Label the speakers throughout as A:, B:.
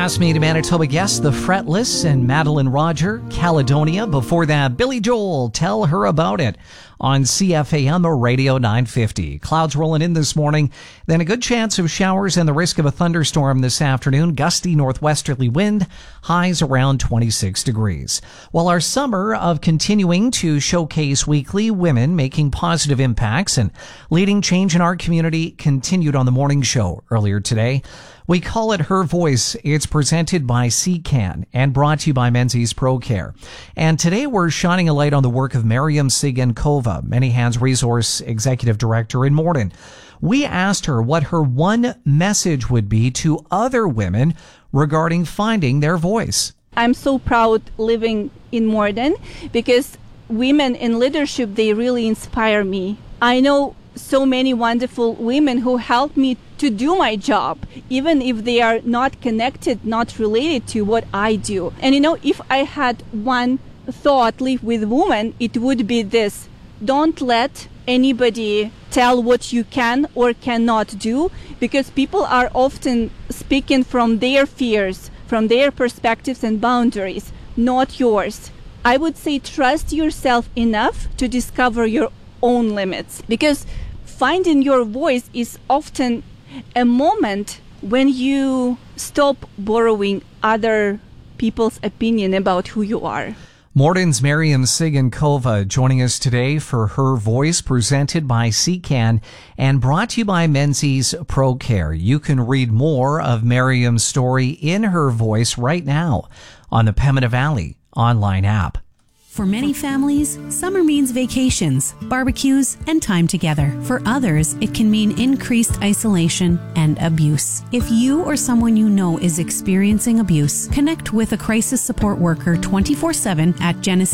A: Classmate Manitoba guests The Fretless and Madeline Roger, Caledonia. Before that, Billy Joel, Tell Her About It on CFAM Radio 950. Clouds rolling in this morning, then a good chance of showers and the risk of a thunderstorm this afternoon. Gusty northwesterly wind, highs around 26 degrees. While our summer of continuing to showcase weekly women making positive impacts and leading change in our community continued on the morning show earlier today. We call it Her Voice. It's presented by CCAN and brought to you by Menzies Pro Care. And today we're shining a light on the work of Miriam Sigankova, Many Hands Resource Executive Director in Morden. We asked her what her one message would be to other women regarding finding their voice.
B: I'm so proud living in Morden because women in leadership, they really inspire me. I know so many wonderful women who help me to do my job, even if they are not connected, not related to what I do. And if I had one thought leave with women, it would be this: don't let anybody tell what you can or cannot do, because people are often speaking from their fears, from their perspectives and boundaries, not yours. I would say trust yourself enough to discover your own limits, because finding your voice is often a moment when you stop borrowing other people's opinion about who you are.
A: Morden's Miriam Sigankova joining us today for Her Voice, presented by CCAN and brought to you by Menzies Pro Care. You can read more of Miriam's story in Her Voice right now on the Pembina Valley online app.
C: For many families, summer means vacations, barbecues, and time together. For others, it can mean increased isolation and abuse. If you or someone you know is experiencing abuse, connect with a crisis support worker 24/7 at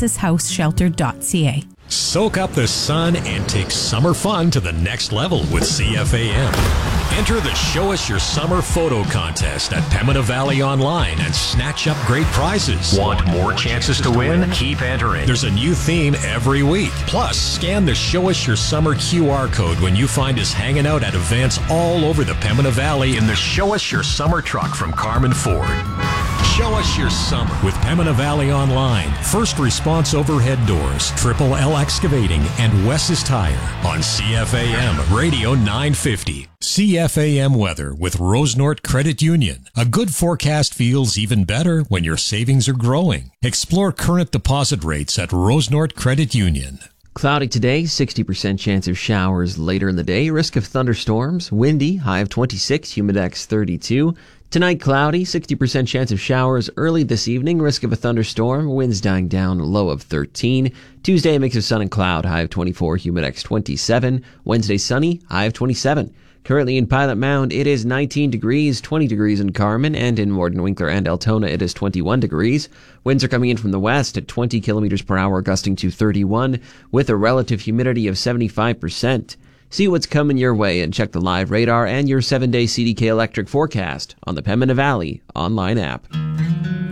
C: genesishouseshelter.ca.
D: Soak up the sun and take summer fun to the next level with CFAM. Enter the Show Us Your Summer photo contest at Pembina Valley Online and snatch up great prizes.
E: Want more chances to win? Keep entering.
D: There's a new theme every week. Plus, scan the Show Us Your Summer QR code when you find us hanging out at events all over the Pembina Valley
E: in the Show Us Your Summer truck from Carmen Ford.
D: Show Us Your Summer with Pembina Valley Online. First Response Overhead Doors, Triple L Excavating, and Wes's Tire on CFAM Radio 950. CFAM weather with Rosenort Credit Union. A good forecast feels even better when your savings are growing. Explore current deposit rates at Rosenort Credit Union.
F: Cloudy today, 60% chance of showers later in the day. Risk of thunderstorms. Windy, high of 26, humidex 32. Tonight, cloudy, 60% chance of showers early this evening. Risk of a thunderstorm. Winds dying down, low of 13. Tuesday, a mix of sun and cloud, high of 24, humidex 27. Wednesday, sunny, high of 27. Currently in Pilot Mound, it is 19 degrees, 20 degrees in Carmen, and in Morden, Winkler, and Altona, it is 21 degrees. Winds are coming in from the west at 20 kilometers per hour, gusting to 31, with a relative humidity of 75%. See what's coming your way and check the live radar and your 7-day CDK electric forecast on the Pembina Valley online app.